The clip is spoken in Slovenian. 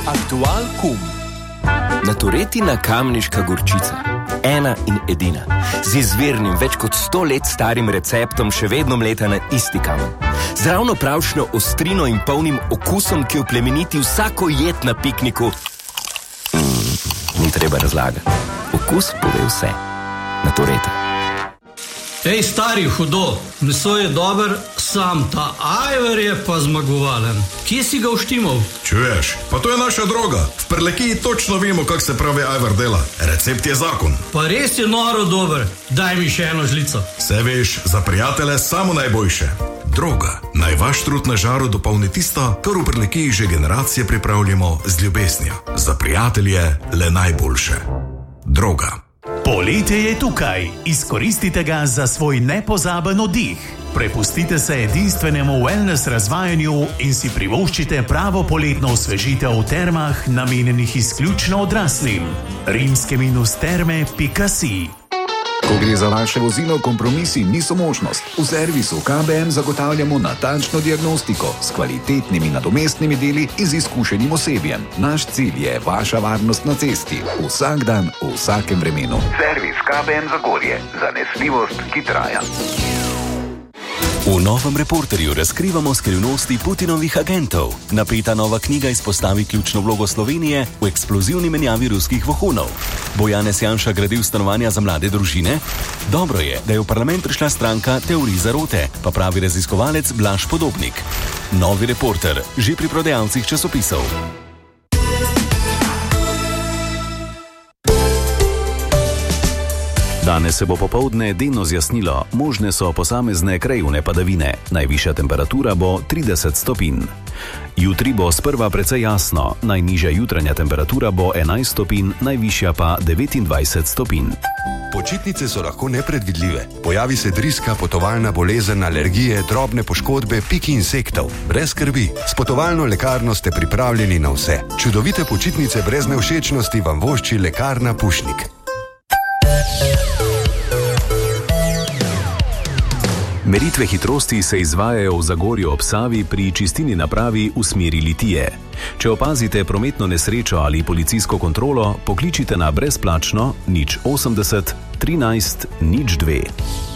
Aktual kum. Naturetina kamniška gorčica. Ena in edina. Z izvirnim, več kot 100 let starim receptom še vedno mleta na isti kamen. Z ravno pravšno ostrino in polnim okusom, ki oplemeniti vsako jed na pikniku. Ni treba razlagati. Okus pove vse. Natureta. Ej, stari, hudo, meso je dober, sam ta ajvar je pa zmagovalen. Kje si ga uštimal? Čuješ, pa to je naša droga. V Prlekiji točno vemo, kako se pravi ajvar dela. Recept je zakon. Pa res je noro dober, daj mi še eno žlico. Se veš, za prijatelje samo najboljše. Droga, naj vaš trud na žaru dopolni tisto, kar v Prlekiji že generacije pripravljamo z ljubeznijo. Za prijatelje le najboljše. Droga. Poletje je tukaj. Izkoristite ga za svoj nepozaben oddih. Prepustite se edinstvenemu wellness razvajanju in si privoščite pravo poletno osvežitev v termah, namenjenih izključno odraslim. rimske-terme.si. Ko gre za vaše vozilo, kompromisi niso možnost. V servisu KBM zagotavljamo natančno diagnostiko s kvalitetnimi nadomestnimi deli in z izkušenim osebjem. Naš cilj je vaša varnost na cesti. Vsak dan, v vsakem vremenu. Servis KBM Zagorje. Zanesljivost, ki traja. V novem Reporterju razkrivamo skrivnosti Putinovih agentov. Napeta nova knjiga izpostavi ključno vlogo Slovenije v eksplozivni menjavi ruskih vohunov. Bo Janez Janša gradil stanovanja za mlade družine? Dobro je, da je v parlament prišla stranka teorij zarote, pa pravi raziskovalec Blaž Podobnik. Novi Reporter, že pri prodajalcih časopisov. Danes se bo popoldne delno zjasnilo, možne so posamezne krajevne padavine. Najvišja temperatura bo 30 stopinj. Jutri bo sprva precej jasno, najnižja jutranja temperatura bo 11 stopinj, najvišja pa 29 stopinj. Počitnice so lahko nepredvidljive. Pojavi se driska, potovalna bolezen, alergije, drobne poškodbe, piki insektov. Brez skrbi, s potovalno lekarno ste pripravljeni na vse. Čudovite počitnice brez nevšečnosti vam vošči lekarna Pušnik. Meritve hitrosti se izvajajo v Zagorju ob Savi pri čistilni napravi v smeri Litije. Če opazite prometno nesrečo ali policijsko kontrolo, pokličite na brezplačno 080 13 02.